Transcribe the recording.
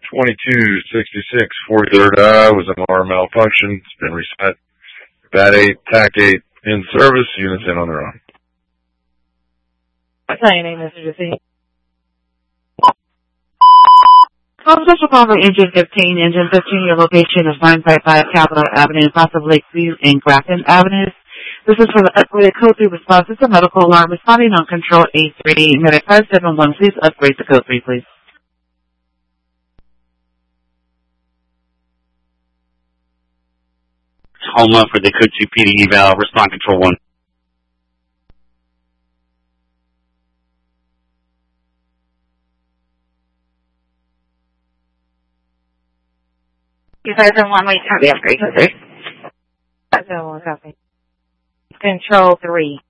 2266 43rd Ave was an alarm malfunction. It's been reset. Bat 8, TAC 8 in service. Units in on their own. What's your name, Mr. Jesse? Special call for Engine 15. Engine 15, your location is 955 Capitol Avenue, south of Lakeview and Grafton Avenues. This is for the upgraded code 3 response. It's a medical alarm responding on control A3. Medic 571, please upgrade to code 3, please. Home up for the code 2 PD eval, respond control 1. You guys don't want me to have the upgrade code 3. 571, copy. Control 3.